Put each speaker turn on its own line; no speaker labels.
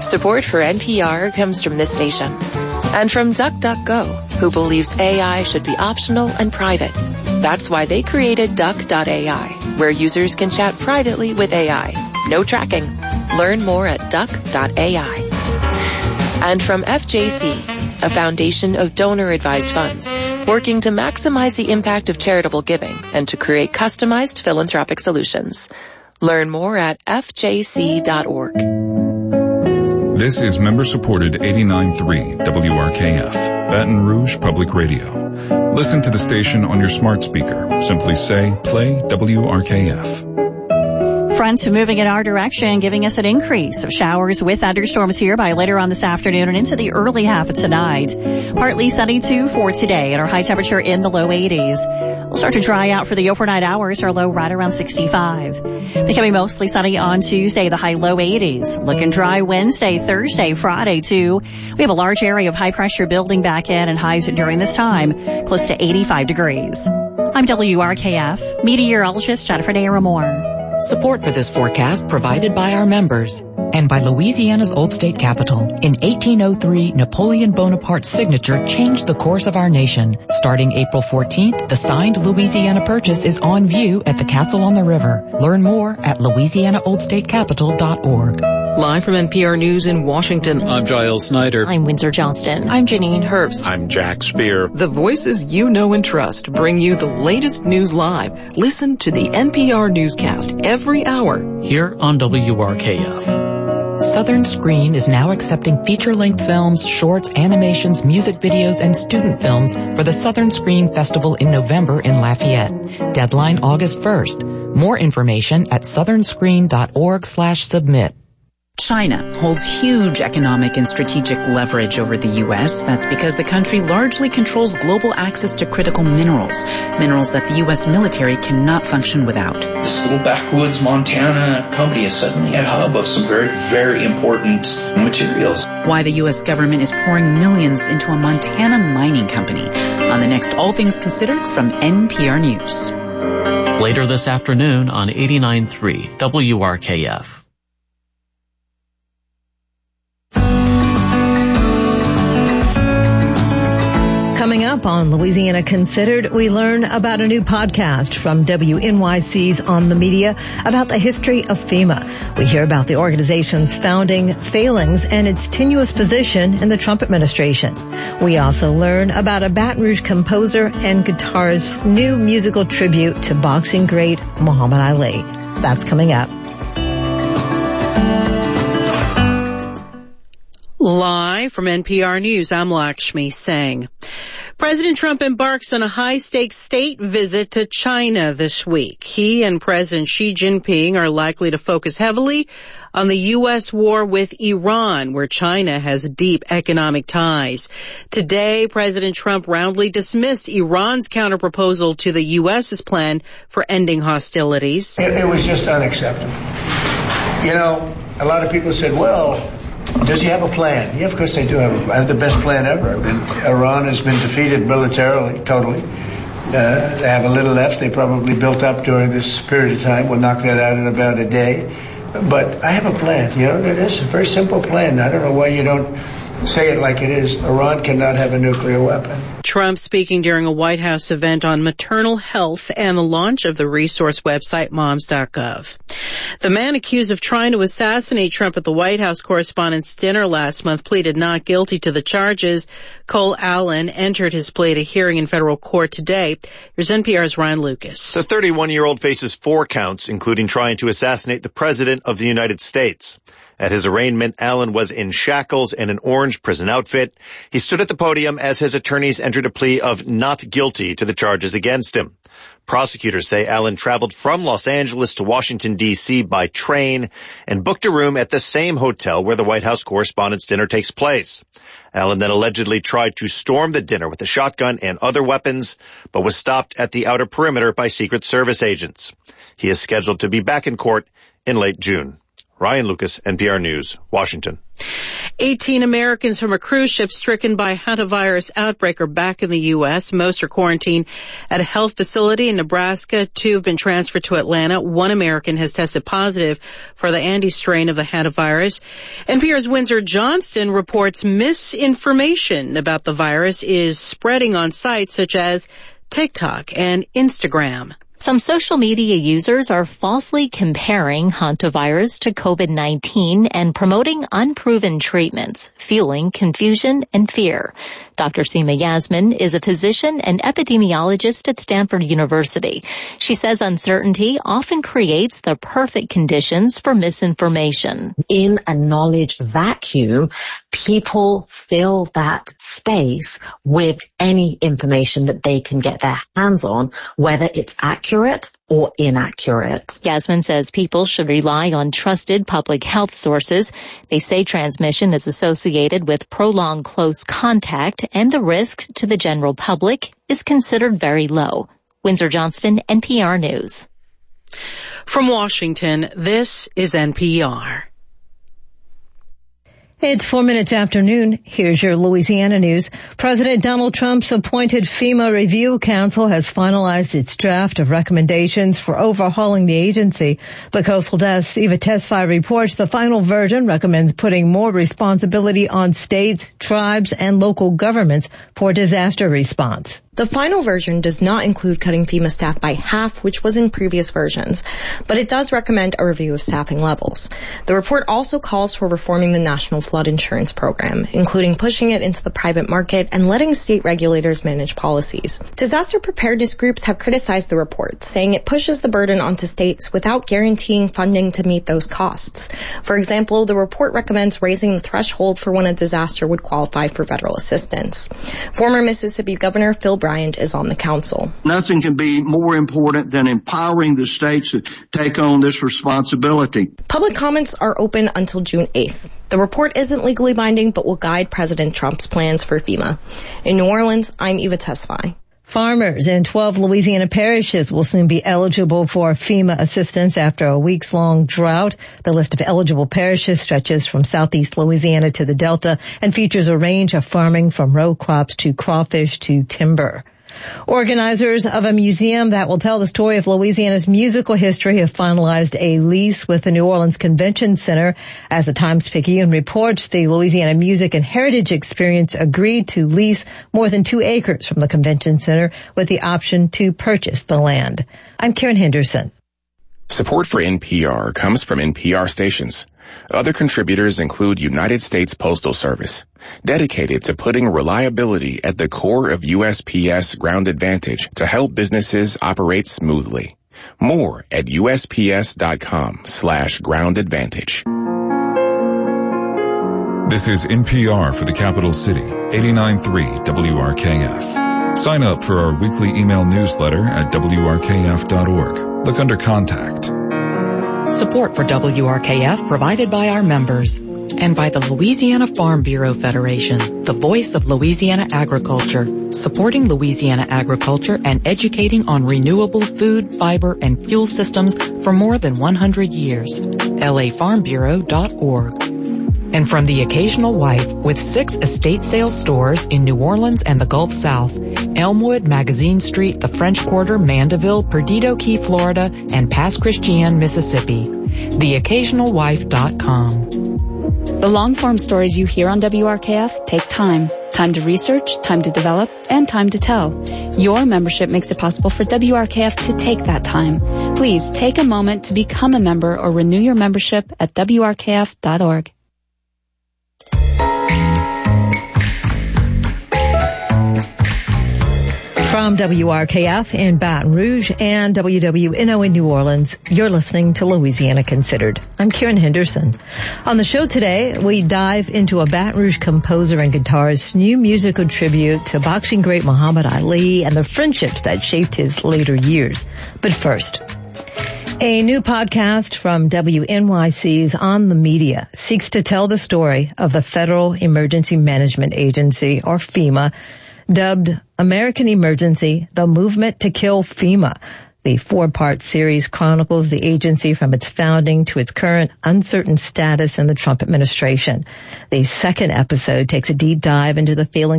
Support for NPR comes from this station and from DuckDuckGo, who believes AI should be optional and private. That's why they created Duck.ai, where users can chat privately with AI. No tracking. Learn more at Duck.ai. And from FJC, a foundation of donor-advised funds, working to maximize the impact of charitable giving and to create customized philanthropic solutions. Learn more at fjc.org.
This is member-supported 89.3 WRKF, Baton Rouge Public Radio. Listen to the station on your smart speaker. Simply say, play WRKF.
Fronts moving in our direction, giving us an increase of showers with thunderstorms here by later on this afternoon and into the early half of tonight. Partly sunny too for today and our high temperature in the low 80s. We'll start to dry out for the overnight hours, our low right around 65. Becoming mostly sunny on Tuesday, the high low 80s. Looking dry Wednesday, Thursday, Friday too. We have a large area of high pressure building back in and highs during this time, close to 85 degrees. I'm WRKF meteorologist Jennifer Naramore.
Support for this forecast provided by our members and by Louisiana's Old State Capitol. In 1803, Napoleon Bonaparte's signature changed the course of our nation. Starting April 14th, the signed Louisiana Purchase is on view at the Castle on the River. Learn more at louisianaoldstatecapital.org.
Live from NPR News in Washington,
I'm Giles Snyder.
I'm Windsor Johnston.
I'm Janine Herbst.
I'm Jack Spear.
The voices you know and trust bring you the latest news live. Listen to the NPR newscast every hour
Here on WRKF.
Southern Screen is now accepting feature-length films, shorts, animations, music videos, and student films for the Southern Screen Festival in November in Lafayette. Deadline August 1st. More information at southernscreen.org/submit.
China holds huge economic and strategic leverage over the U.S. That's because the country largely controls global access to critical minerals that the U.S. military cannot function without.
This little backwoods Montana company is suddenly a hub of some very, very important materials.
Why the U.S. government is pouring millions into a Montana mining company. On the next All Things Considered from NPR News.
Later this afternoon on 89.3 WRKF.
Coming up on Louisiana Considered, we learn about a new podcast from WNYC's On the Media about the history of FEMA. We hear about the organization's founding, failings, and its tenuous position in the Trump administration. We also learn about a Baton Rouge composer and guitarist's new musical tribute to boxing great Muhammad Ali. That's coming up.
Live from NPR News, I'm Lakshmi Singh. President Trump embarks on a high-stakes state visit to China this week. He and President Xi Jinping are likely to focus heavily on the U.S. war with Iran, where China has deep economic ties. Today, President Trump roundly dismissed Iran's counterproposal to the U.S.'s plan for ending hostilities.
It was just unacceptable. You know, a lot of people said, well, does he have a plan? Yeah, of course they do have a plan. I have the best plan ever. I mean, Iran has been defeated militarily, totally. They have a little left. They probably built up during this period of time. We'll knock that out in about a day. But I have a plan. You know, it is a very simple plan. I don't know why you don't say it like it is. Iran cannot have a nuclear weapon.
Trump speaking during a White House event on maternal health and the launch of the resource website moms.gov. The man accused of trying to assassinate Trump at the White House Correspondents' Dinner last month pleaded not guilty to the charges. Cole Allen entered his plea at a hearing in federal court today. Here's NPR's Ryan Lucas.
The 31-year-old faces 4 counts, including trying to assassinate the President of the United States. At his arraignment, Allen was in shackles and an orange prison outfit. He stood at the podium as his attorneys entered a plea of not guilty to the charges against him. Prosecutors say Allen traveled from Los Angeles to Washington, D.C. by train and booked a room at the same hotel where the White House Correspondents' Dinner takes place. Allen then allegedly tried to storm the dinner with a shotgun and other weapons, but was stopped at the outer perimeter by Secret Service agents. He is scheduled to be back in court in late June. Ryan Lucas, NPR News, Washington.
18 Americans from a cruise ship stricken by hantavirus outbreak are back in the U.S. Most are quarantined at a health facility in Nebraska. 2 have been transferred to Atlanta. 1 American has tested positive for the Andes strain of the hantavirus. NPR's Windsor Johnston reports misinformation about the virus is spreading on sites such as TikTok and Instagram.
Some social media users are falsely comparing hantavirus to COVID-19 and promoting unproven treatments, fueling confusion and fear. Dr. Seema Yasmin is a physician and epidemiologist at Stanford University. She says uncertainty often creates the perfect conditions for misinformation.
In a knowledge vacuum, people fill that space with any information that they can get their hands on, whether it's accurate or inaccurate.
Yasmin says people should rely on trusted public health sources. They say transmission is associated with prolonged close contact and the risk to the general public is considered very low. Windsor Johnston, NPR News.
From Washington, this is NPR.
It's 4 minutes after noon. Here's your Louisiana news. President Donald Trump's appointed FEMA Review Council has finalized its draft of recommendations for overhauling the agency. The Coastal Desk's Eva Tesfaye reports the final version recommends putting more responsibility on states, tribes, and local governments for disaster response.
The final version does not include cutting FEMA staff by half, which was in previous versions, but it does recommend a review of staffing levels. The report also calls for reforming the National Flood Insurance Program, including pushing it into the private market and letting state regulators manage policies. Disaster preparedness groups have criticized the report, saying it pushes the burden onto states without guaranteeing funding to meet those costs. For example, the report recommends raising the threshold for when a disaster would qualify for federal assistance. Former Mississippi Governor Phil Bryant is on the council.
Nothing can be more important than empowering the states to take on this responsibility.
Public comments are open until June 8th. The report isn't legally binding, but will guide President Trump's plans for FEMA. In New Orleans, I'm Eva Tesfaye.
Farmers in 12 Louisiana parishes will soon be eligible for FEMA assistance after a weeks-long drought. The list of eligible parishes stretches from southeast Louisiana to the Delta and features a range of farming from row crops to crawfish to timber. Organizers of a museum that will tell the story of Louisiana's musical history have finalized a lease with the New Orleans Convention Center. As the Times-Picayune reports, the Louisiana Music and Heritage Experience agreed to lease more than 2 acres from the Convention Center with the option to purchase the land. I'm Karen Henderson.
Support for NPR comes from NPR stations. Other contributors include United States Postal Service, dedicated to putting reliability at the core of USPS Ground Advantage to help businesses operate smoothly. More at USPS.com/Ground Advantage.
This is NPR for the capital city, 89.3 WRKF. Sign up for our weekly email newsletter at WRKF.org. Look under Contact.
Support for WRKF provided by our members and by the Louisiana Farm Bureau Federation, the voice of Louisiana agriculture, supporting Louisiana agriculture and educating on renewable food, fiber, and fuel systems for more than 100 years. LAFarmBureau.org. And from The Occasional Wife, with 6 estate sale stores in New Orleans and the Gulf South, Elmwood, Magazine Street, the French Quarter, Mandeville, Perdido Key, Florida, and Pass Christian, Mississippi. TheOccasionalWife.com.
The long-form stories you hear on WRKF take time. Time to research, time to develop, and time to tell. Your membership makes it possible for WRKF to take that time. Please take a moment to become a member or renew your membership at WRKF.org.
From WRKF in Baton Rouge and WWNO in New Orleans, you're listening to Louisiana Considered. I'm Karen Henderson. On the show today, we dive into a Baton Rouge composer and guitarist's new musical tribute to boxing great Muhammad Ali and the friendships that shaped his later years. But first, a new podcast from WNYC's On the Media seeks to tell the story of the Federal Emergency Management Agency, or FEMA, dubbed American Emergency, the Movement to Kill FEMA. The The 4-part series chronicles the agency from its founding to its current uncertain status in the Trump administration. The second episode takes a deep dive into the feelings